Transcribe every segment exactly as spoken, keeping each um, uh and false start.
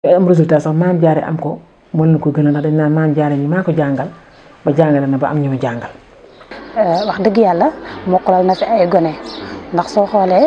am résultat sax maam jaare am ko moo leen ko gën a ndax dañ naan maam jaare mi maa ko jàngal ba jàngale na ba am ñu mu jàngal. wax dëgg yàlla mokkalal na fi ay gone ndax soo xoolee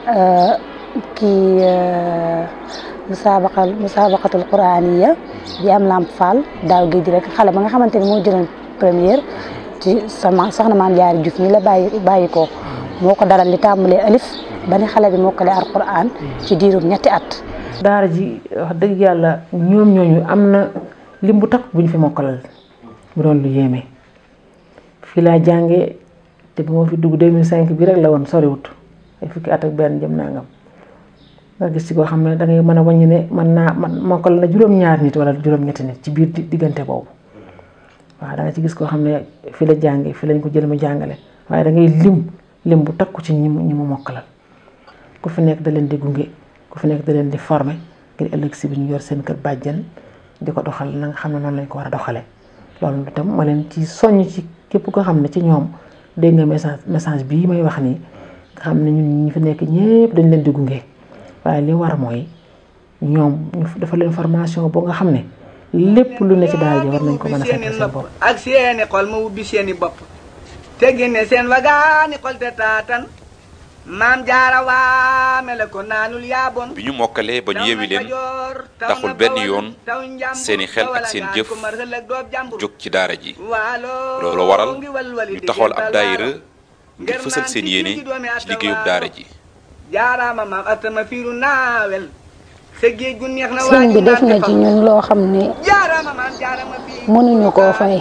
kii musaabaqal musaabaqatul quraaniya bi am Lamp Fall daaw gi di rek xale ba nga xamante ni moo jëloon première ci sama soxna maam jaare Juuf mi la bàyyi bàyyi ko moo ko dalal li tàmbalee alif ba ni xale bi mokkale alquran ci diirum ñetti at. daara ji wax dëgg yàlla ñoom ñooñu am na lim bu takk bu ñu fi mokkalal mu doon lu yéeme fii laa jàngee te bu ma fi dugg deux mille cinq bi rek la woon soriwut ay fukki at ak benn jëm nangam nga gis ci koo xam ne da ngay mën a wàññi ne mën naa man mokkal na juróom-ñaar nit wala juróom-ñetti nit ci biir diggante boobu waaw da nga ci gis koo xam ne fii la jàngee fii lañ ko jël mu jàngale waaye da ngay lim lim bu takku ci ñi mu ñi mu mokkalal ku fi nekk da leen di gunge. ku fi nekk da leen di former ngir ëllëg si bi ñu yor seen kër bàjjen di ko doxal na nga xam ne noonu lañ ko war a doxalee loolu itam ma leen ci soññ ci képp ko xam ne ci ñoom dégg nga message message bii may wax nii nga xam ne ñun ñi fi nekk ñëpp dañ leen di gunge waaye li war mooy ñoom ñu dafa leen formation boo nga xam ne lépp lu ne ci daal ji war nañ ko mën a fekk seen bopp. ak seeni xol ma ubbi seeni bopp te génne seen wagaani xol te taatan maam jaara waame la ko naanul yaaboon bi ñu mokkalee ba ñu yewi leen taxul benn yoon seeni xel ak seen jëf jóg ci daara ji loolu waral ñu taxawal ab daayira ngir fësal seen yéene ci liggéeyub daara ji. jaaraama maam atama fiiru naawel sa géej gu neex na sëñ bi def na ci ñun loo xam ne mënuñu koo fay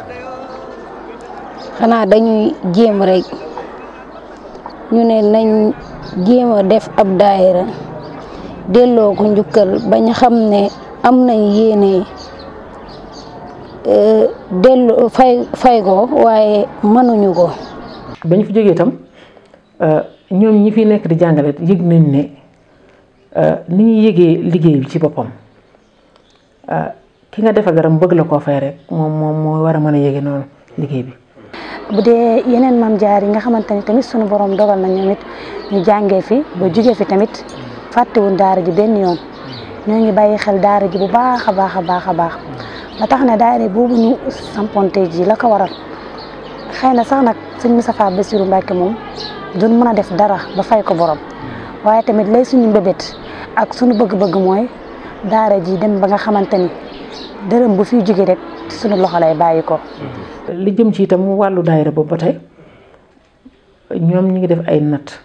xanaa dañuy jéem rek ñu ne nañ jéem a def ab daayira delloo ko njukkal bañ xam ne am nañ yéene delloo fay fay ko waaye mënuñu ko. ba ñu fi jógee itam ñoom ñi fi nekk di jàngale yëg nañ ne ni ñuy yëgee liggéey bi ci boppam ki nga defa garam bëgg la koo fay rek moom moom moo war a mën a yëge noonu liggéey bi. bu dee yeneen maam jaar yi nga xamante ni tamit sunu borom dogal na ñoom it ñu jàngee fi ba jugee fi tamit fàttewuñ daara ji benn yoon ñoo ngi bàyyi xel daara ji bu baax a baax a baax a baax ba tax na daara boobu ñu samponte ji la ko waral xëy na sax nag sëñ Moustapha Bassirou Mbacké moom duñ mën a def dara ba fay ko borom waaye tamit lay suñu mbébét ak suñu bëgg-bëgg mooy daara ji dem ba nga xamante ni dërëm bu fiy jógee rek suñu loxo lay bàyyi ko. li jëm ci itam wàllu daayira boobu ba tey ñoom ñi ngi def ay natt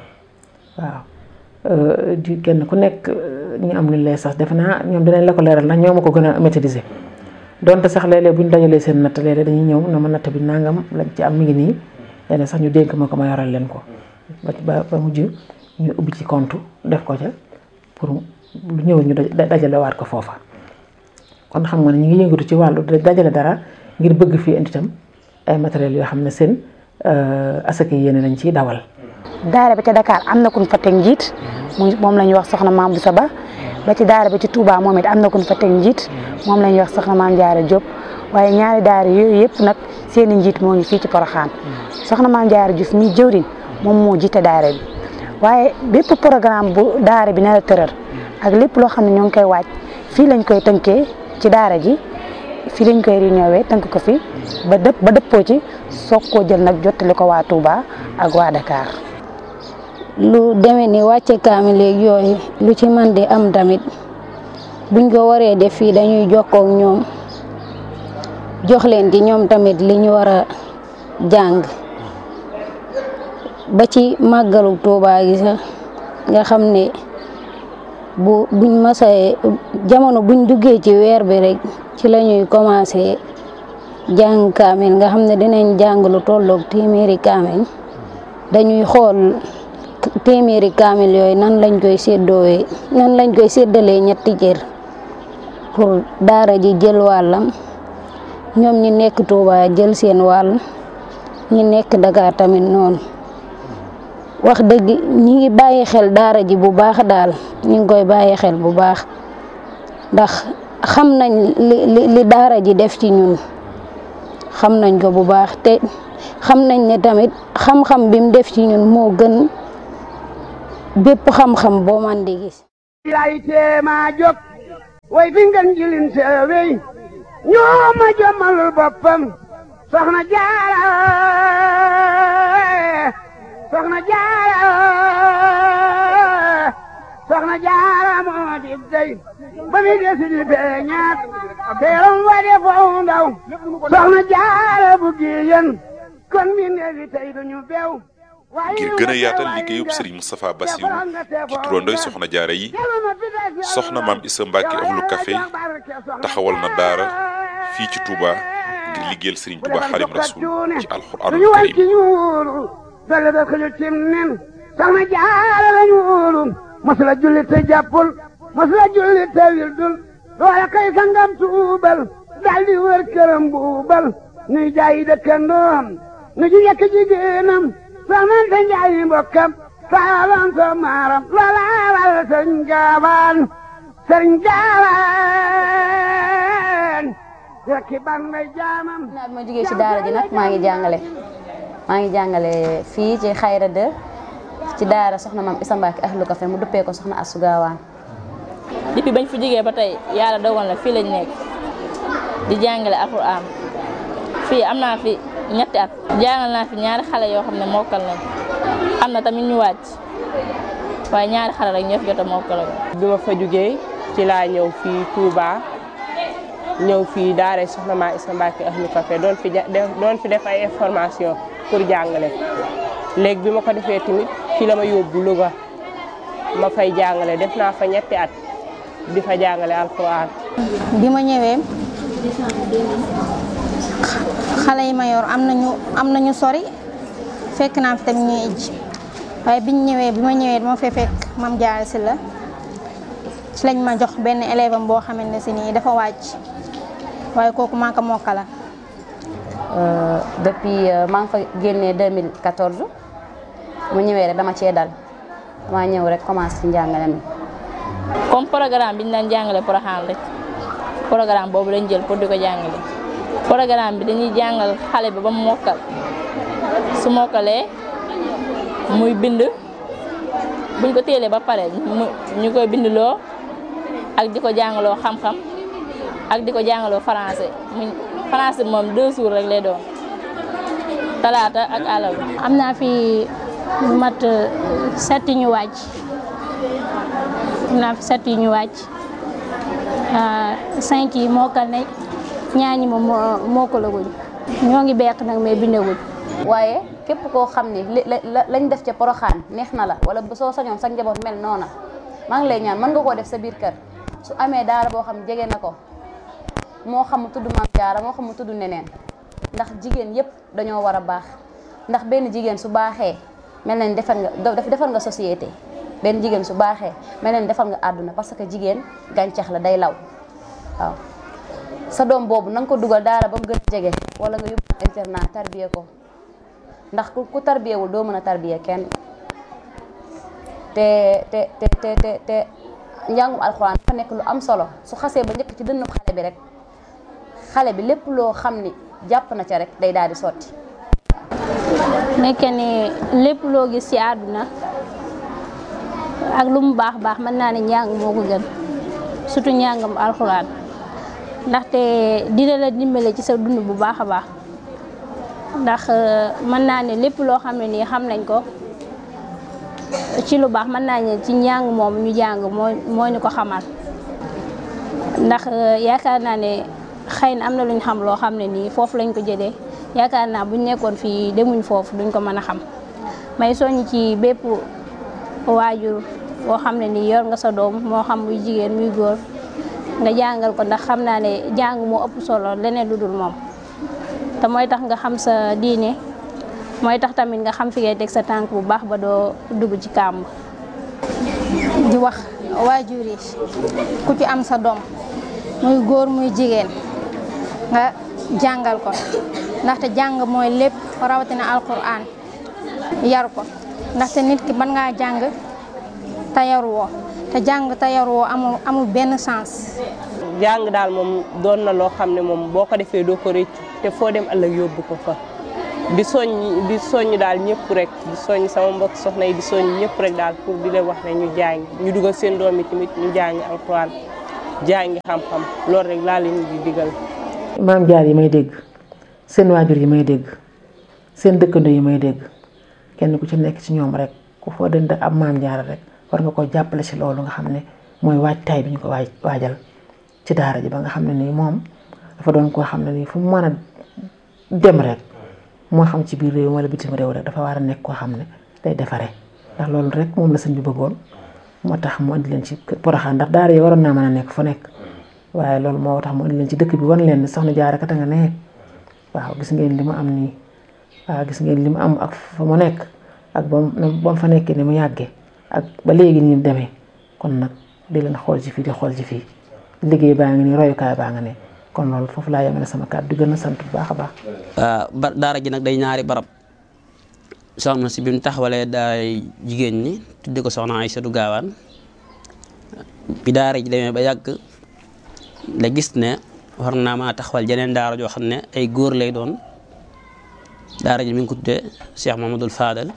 waaw di kenn ku nekk ñu am lu lay sax defe naa ñoom dinañ la ko leeral ndax ñoo ma ko gën a maîtriser donte sax léeg-léeg bu ñu dajalee seen natt léeg-léeg dañuy ñëw na ma natt bi nangam lañ ci am mi ngi nii léeg sax ñu dénk ma ko ma yoral leen ko ba ba mujj ñu ubbi ci compte def ko ca pour lu ñëw ñu dajale waat ko foofa kon xam nga ne ñu ngi yëngatu ci wàllu dajale dara. ngir bëgg fii indi tam ay matériels yoo xam ne seen asaka yéene lañ ciy dawal. daara bi ca Dakar am na ku ñu fa teg njiit moom la ñuy wax soxna maam Boussa Ba ba ci daara bi ci Touba moom it am na ku ñu fa teg njiit moom la ñuy wax soxna maam Jaara Diop waaye ñaari daara yooyu yëpp nag seen i njiit moo ngi fii ci Porokhane soxna maam Jaara Diouf mi jëwriñ moom moo jiite daara bi waaye bépp programme bu daara bi nar a tëral ak lépp loo xam ne ñoo ngi koy waaj fii lañ koy tënkee ci daara ji. fii lañ koy réunion tënk ko fi ba dëpp ba dëppoo ci soog koo jël nag jottali ko waa Touba ak waa Dakar. lu demee ni wàcce kaamil léegi yooyu lu ci man di am tamit buñ ko waree def fii dañuy jokkoo ak ñoom jox leen ci ñoom tamit li ñu war a jàng ba ci màggalu Touba gi sax nga xam ne bu buñ masee jamono buñ duggee ci weer bi rek. ci la ñuy commencé jàng kaamil nga xam ne dinañ jàng lu tolloog téeméeri kaamil dañuy xool téeméeri kaamil yooyu nan lañ koy séddoowee nan lañ koy séddalee ñetti cër pour daara ji jël wàllam ñoom ñi nekk Touba jël seen wàll ñi nekk Dakar tamit noonu wax dëgg ñi ngi bàyyi xel daara ji bu baax daal ñi ngi koy bàyyi xel bu baax ndax xam nañ li li daara ji def ci ñun xam nañ ko bu baax te xam nañ ne tamit xam-xam bi mu def ci ñun moo gën bépp xam-xam boo man di gis. way fi ngeen jilin seewey ñoo ma jommalul boppam soxna jaara soxna jaara soxna jaara moo di dey ba mi desi di beñaat teeram wa de foofu ndaw soxna jaara bu giyen kon mi neefi tey duñu beew ngir gën a yaatal liggéeyub Serigne Moustapha Bassirou ci turandoy soxna jaara yi soxna maam Issa Mbacke ahlu café taxawal na daara fii ci Touba ngir liggéeyal Serigne Touba Xaadimu Rasuul ci alxuraanul karim dale da xëju cim nen soxna jaara lañu wóolu masula julli te jàppul masula julli te wildul loola kay sangam tuubal daldi wër këram buubal nuy jaayi dëkkandoom nu ji yekk jigéenam soxnante njaayi mbokkam saalan so maaram loola wal sëriñ gaawaan sëriñ gaawaan rekki ban may jaamam naa bi ma jógee ci daara ji nag maa ngi jàngale maa ngi jàngale fii ci Xayra de ci daara soxna maam Issa Mbacke ahlu café mu duppee ko soxna Astou Gawane. depuis bañ fi jógee ba tey yàlla dogal na fii lañ nekk di jàngale alxuraan fii am naa fi ñetti at jàngal naa fi ñaari xale yoo xam ne mokkal nañ am na tamit ñu wàcc waaye ñaari xale rek ñoo fi jot a mokkal. bi ma fa jógee ci laa ñëw fii Touba ñëw fii daara soxna maam Issa Mbacke ahlu café doon fi doon fi def ay information pour jàngale léegi bi ma ko defee tamit fii la ma yóbbu Louga ma fay jàngale def naa fa ñetti at di fa jàngale alxuraan. bi ma ñëwee xale yi ma yor am nañu am nañu sori fekk naa fi tamit ñuy ij waaye biñ ñëwee bi ma ñëwee dama fee fekk Mame Diarra Sylla ci lañ ma jox benn élève am boo xamante ne si nii dafa wàcc waaye kooku maa ko mokkala. depuis maa ngi fa génnee deux mille quatorze mu ñëwee rek dama cee dal dama ñëw rek commencé ci njàngale mi. comme programme bi ñu daan jàngale Porokhane rek programme boobu lañ jël pour di ko jàngale programme bi dañuy jàngal xale bi ba mu mokkal su mokkalee muy bind buñ ko téelee ba pare ñu koy bindloo ak di ko jàngaloo xam-xam ak di ko jàngaloo français mu français moom deux jours rek lay doon talaata ak àllarba. am naa fi lu mat set ñu wàcc am naa fi set ñu wàcc cinq yi mokkal nañ ñaar ñi moom mokkalaguñ ñoo ngi beq nag mais bindaguñ. waaye képp koo xam ni lañ def ca Porokhane neex na la wala soo sañoon sa njaboot mel noona maa ngi lay ñaan mën nga koo def sa biir kër su amee daara boo xam jege na ko moo xam mu tudd Mame Diarra moo xam mu tudd neneen ndax jigéen yépp dañoo war a baax ndax benn jigéen su baaxee mel na ni defar nga defar nga société benn jigéen su baaxee mel na ni defar nga àdduna parce que jigéen gàncax la day law waaw sa doom boobu na nga ko dugal daara ba mu gën a jege wala nga yóbbu internat tarbiye ko ndax ku ku tarbiyewul doo mën a tarbiye kenn te te te te te te njàngum alxuraan dafa nekk lu am solo su xasee ba njëkk ci dënnu xale bi rek xale bi lépp loo xam ni jàpp na ca rek day daal di sotti. nekk ni lépp loo gis ci àdduna ak lu mu baax baax mën naa ne njàng moo ko gën surtout njàngam alxuraan ndaxte dina la dimbale ci sa dund bu baax a baax ndax mën naa ne lépp loo xam ne nii xam nañ ko ci lu baax mën naa ne ci njàng moom ñu jàng moo moo ñu ko xamal ndax yaakaar naa ne xëy na am na lu ñu xam loo xam ne nii foofu lañ ko jëlee yaakaar naa buñ nekkoon fii demuñ foofu duñ ko mën a xam may soññ ci bépp waajur boo xam ne nii yor nga sa doom moo xam muy jigéen muy góor nga jàngal ko ndax xam naa ne jàng moo ëpp solo leneen lu dul moom te mooy tax nga xam sa diine mooy tax tamit nga xam fi ngay teg sa tànk bu baax ba doo dugg ci kàmb. di wax waajur yi ku ci am sa doom muy góor muy jigéen nga jàngal ko ndaxte jàng mooy lépp rawatina alquran yar ko ndaxte nit ki mën ngaa jàng te yaruwoo te jàng te yaruwoo amul amul benn sens. jàng daal moom doon na loo xam ne moom boo ko defee doo ko rëccu te foo dem ëllëg yóbbu ko fa di soññ di soññ daal ñëpp rek di soññ sama mbokk soxna yi di soññ ñëpp rek daal pour di leen wax ne ñu jàng ñu dugal seen doom yi tamit ñu jàng alxuraan jàngi xam-xam loolu rek laa leen di digal. maam jaar yi may dégg seen waajur yi may dégg seen dëkkandoo yi may dégg kenn ku ci nekk ci ñoom rek ku foo dënd ab maam jaara rek war nga koo jàppale ci loolu nga xam ne mooy waajtaay bi ñu ko waaj waajal ci daara ji ba nga xam ne nii moom dafa doon koo xam ne nii fu mu mën a dem rek moo xam ci biir réew wala bitim réew rek dafa war a nekk koo xam ne day defaree ndax loolu rek moom la sëñ bi bëggoon moo tax mu andi leen ci Porokhane ndax daara yi waroon naa mën a nekk fu nekk waaye loolu moo tax mu andi leen ci dëkk bi wan leen ne soxna Jaara kat a nga ne waaw gis ngeen li mu am nii waaw gis ngeen li mu am ak fa mu nekk ak ba mu fa nekkee ni mu yàggee ak ba léegi ni mu demee kon nag di leen xool ci fii di xool ci fii liggéey baa ngi nii royukaay baa nga ne kon loolu foofu laa yemale sama kàddu di gën a sant bu baax a baax. ba daara ji nag day ñaari barab soxna si bi mu taxawalee daay jigéen ñi tudde ko soxna Aysatu Gaawaan bi daara ji demee ba yàgg la gis ne war naa maa taxawal jeneen daara joo xam ne ay góor lay doon daara ji mi ngi ko tuddee Cheikh Mamadou Fadal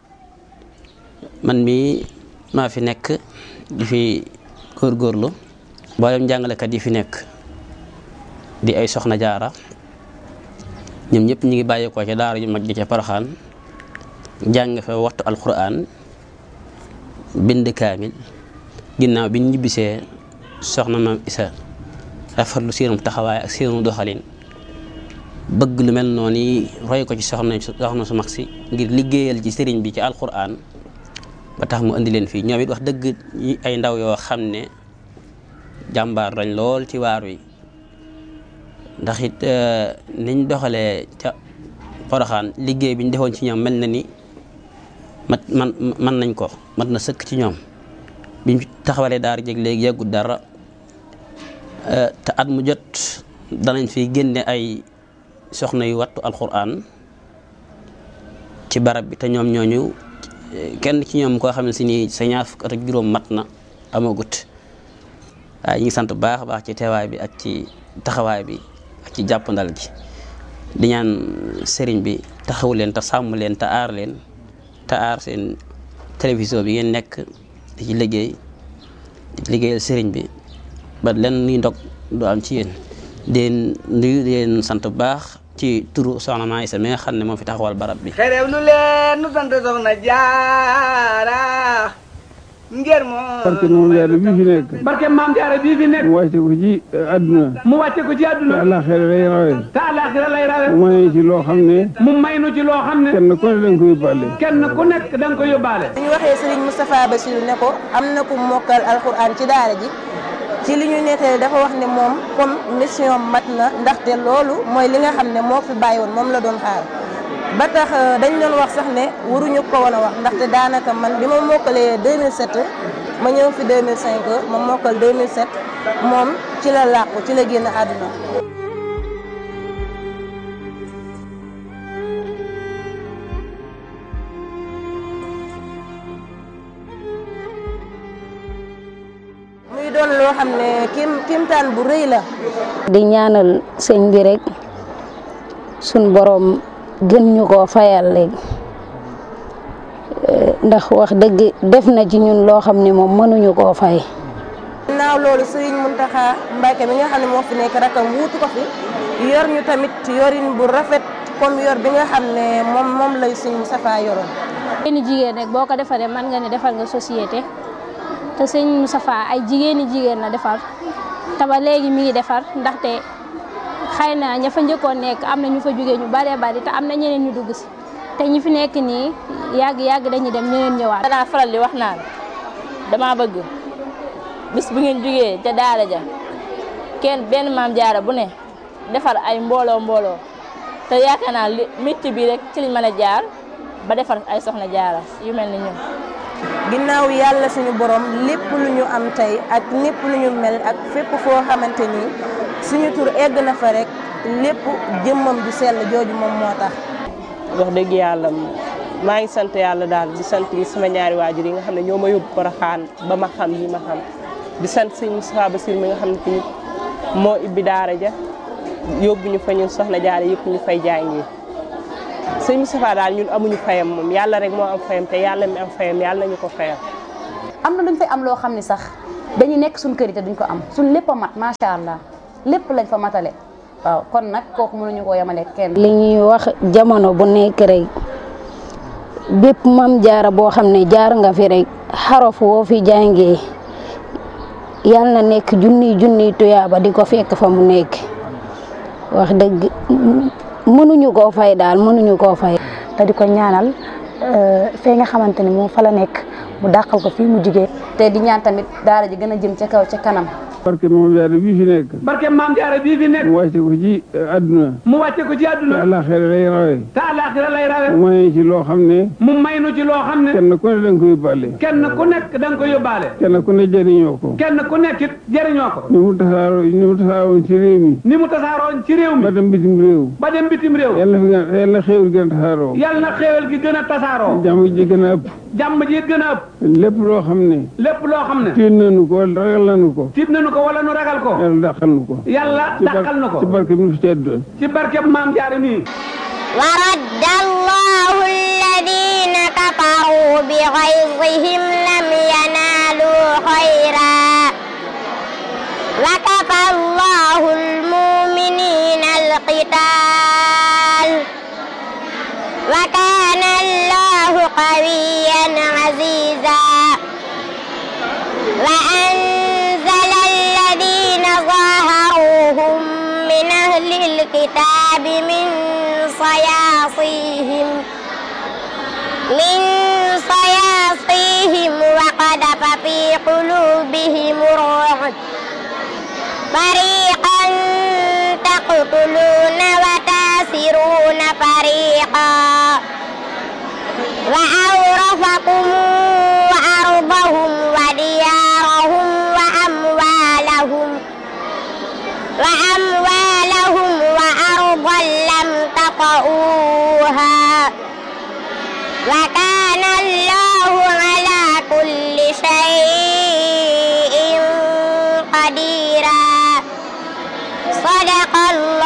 man mii maa fi nekk di fi góorgóorlu mboolem jàngalekat yi fi nekk di ay soxna jaara ñoom ñëpp ñu ngi bàyyeekoo ca daara ju mag ji ca Porokhane jàng fa waxtu alquran bind kaamil ginnaaw bi ñu ñibbisee soxna maam Isa rafetlu seenum taxawaay ak seenu doxalin bëgg lu mel noonu yi roy ko ci soxna soxna su mag si ngir liggéeyal ci sëriñ bi ci alquran ba tax mu indi leen fii ñoom it wax dëgg ay ndaw yoo xam ne jàmbaar lañ lool ci waar wi ndax it niñ doxalee ca Porokhane liggéey bi ñu defoon ci ñoom mel na ni mat man man nañ ko mat na sëkk ci ñoom biñ taxawalee daara jeg léegi yàggut dara te at mu jot danañ fi génne ay soxna yu wattu alquran ci barab bi te ñoom ñooñu kenn ci ñoom koo xam ne si nii sa ñaar fukk at ak juróom mat na amagut waaye ñu ngi sant bu baax a baax ci teewaay bi ak ci taxawaay bi ak ci jàppandal gi di ñaan sëriñ bi taxawu leen te sàmm leen te aar leen te aar seen télévision bi ngeen nekk di ci liggéey di ci liggéeyal sëriñ bi ba len ni ndog du am ci yéen di nuyu di leen sant bu baax ci turu soxna Maa Isa mi nga xam ne moo fi taxawal barab bi. xerew lu leen nu sant soxna Jaara ngir moo. barke maam Jaara bii fi nekk. barke maam Jaara bii fi nekk. mu wàcce ko ci àdduna. mu wàcce ko ci àdduna. te àllaaxira lay rawe. te àllaaxira lay rawe. mu may ci loo xam ne. mu may nu ci loo xam ne. kenn ku ne da nga ko yóbbaale. kenn ku nekk da nga ko yóbbaale. bu ñu waxee Serigne Moustapha Bassirou ne ko am na ku mokkal alxuraan ci daara ji ci li ñu nettali dafa wax ne moom comme mission mat na ndaxte loolu mooy li nga xam ne moo fi bàyyi woon moom la doon xaar ba tax dañ doon wax sax ne waruñu ko woon a wax ndaxte daanaka man bi ma mokkalee deux mille sept ma ñëw fi deux mille cinq ma mokkal deux mille sept moom ci la làqu ci la génn àdduna. muy doon loo xam ne kim kimtaan bu rëy la. di ñaanal sëñ bi rek suñ borom gën ñu koo fayal léegi ndax wax dëgg def na ci ñun loo xam ne moom mënuñu koo fay. ginnaaw loolu Serigne Mountakha Mbacké mi nga xam ne moo fi nekk rakam wuutu ko fi yor ñu tamit yorin bu rafet comme yor bi nga xam ne moom moom lay Serigne Moustapha yoroon. jigéeni jigéen rek boo ko defaree mën nga ne defal nga société te Serigne Moustapha ay jigéeni jigéen la defar te ba léegi mi ngi defar ndaxte xëy na ña fa njëkkoon nekk am na ñu fa jógee ñu baree bari te am na ñeneen ñu dugg si te ñi fi nekk nii yàgg yàgg dañuy dem ñeneen ñëwaat. danaa faral di wax naan dama bëgg bis bu ngeen jógee ca daara ja kenn benn maam jaara bu ne defar ay mbooloo mbooloo te yaakaar naa li métti bi rek ci liñ mën a jaar ba defar ay soxna jaara yu mel ni ñun. ginnaaw yàlla suñu borom lépp lu ñu am tey ak lépp lu ñu mel ak fépp foo xamante ni suñu tur egg na fa rek lépp jëmmam ju sell jooju moom moo tax. wax dëgg yàlla maa ngi sant yàlla daal di sant sama ñaari waajur yi nga xam ne ñoo ma yóbbu Porokhane ba ma xam yi ma xam di sant sëñ Moustapha Bassirou mi nga xam ne tamit moo ibbi daara ja yóbbu ñu fa ñun soxna jaara yëpp ñu fay jàngi sëñ Moustapha daal ñun amuñu fayam moom yàlla rek moo am fayam te yàlla mi am fayam yàlla nañu ko fayam. am na luñ fay am loo xam ne sax dañuy nekk suñ kër yi te duñ ko am suñ lépp a mat macha allah lépp lañ fa matale waaw kon nag kooku mënuñu koo yemale kenn. li ñuy wax jamono bu nekk rek bépp mam jaara boo xam ne jaar nga fi rek xaraf woo fi jàngee yal na nekk junniy junniy tuyaaba di ko fekk fa mu nekk wax dëgg mënuñu koo fay daal mënuñu koo fay. te di ko ñaanal fee nga xamante ni moom fa la nekk mu dàqal ko fii mu jigee te di ñaan tamit daara ji gën a jëm ca kaw ca kanam. barke maam jaara bii fi nekk. barke maam jaara bii fi nekk. mu wàcce ko ci àdduna. mu wàcce ko ci àdduna. te àllaaxira lay rawe. te àllaaxira lay rawe. mu may ci loo xam ne. mu may nu ci loo xam ne. kenn ku ne da nga ko yóbbaale. kenn ku nekk da nga ko yóbbaale. kenn ku ne jëriñoo ko. kenn ku nekk it jëriñoo ko. ni mu tasaaroo ni mu tasaaroon ci réew mi. ni mu tasaaroon ci réew mi. ba dem bitim réew. ba dem bitim réew. yàlla na fi yàlla na xéewal gën a tasaaroo. yàlla na xéewal gi gën a tasaaroo. jàmm ji gën a ëpp. jàmm ji gën a ëpp. lépp loo xam ne. lépp loo xam ne. tiit nañu ko wala ragal nañu ko. tiit nañu ko wala nu ragal ko. yàlla dàqal nu ko. yàlla dàqal nu ko. ci barke bi fi tedd. ci barke maam jaara mi. wa radda allahu alladina kafaru bi ghayzihim lam yanalu khayra wa kafa allahu almu'minina alqital wa kana allahu qawiyyan aziza wa anzala alladina zaharuhum min ahli alkitabi min صياصيهم من صياصيهم وقذف في قلوبهم الرعب فريقا تقتلون وتاسرون فريقا وأورثكم أرضهم وديارهم وأموالهم وأموالهم وأرضا لم تطئوها وكان الله على كل شيء قديرا صدق الله